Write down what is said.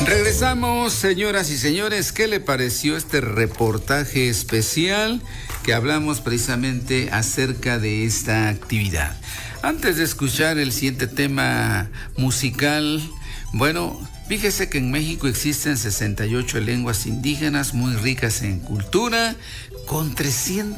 Regresamos, señoras y señores. ¿Qué le pareció este reportaje especial que hablamos precisamente acerca de esta actividad? Antes de escuchar el siguiente tema musical, bueno, fíjese que en México existen 68 lenguas indígenas muy ricas en cultura, con 300